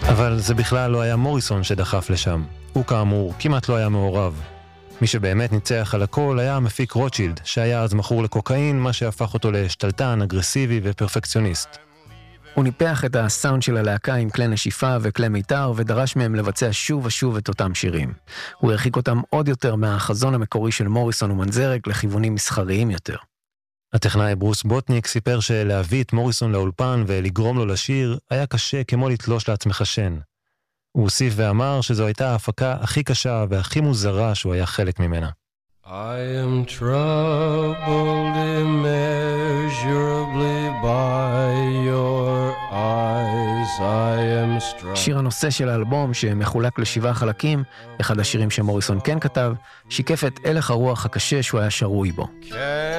אבל זה בכלל לא היה מוריסון שדחף לשם. הוא כאמור כמעט לא היה מעורב. מי שבאמת ניצח על הכל היה המפיק רוטשילד, שהיה אז מכור לקוקאין, מה שהפך אותו לשתלטן, אגרסיבי ופרפקציוניסט. הוא ניפח את הסאונד של הלהקה עם כלי נשיפה וכלי מיתר, ודרש מהם לבצע שוב ושוב את אותם שירים. הוא הרחיק אותם עוד יותר מהחזון המקורי של מוריסון ומנזרק לכיוונים מסחריים יותר. הטכנאי ברוס בוטניק סיפר שלהביא את מוריסון לאולפן ולגרום לו לשיר היה קשה כמו לתלוש לעצמך שן. הוא הוסיף ואמר שזו הייתה ההפקה הכי קשה והכי מוזרה שהוא היה חלק ממנה. I am troubled immeasurably by your eyes, I am struck. שיר הנושא של האלבום שמחולק ל7 חלקים, אחד השירים שמוריסון כן כתב, שיקף את הלך הרוח הקשה שהוא היה שרוי בו.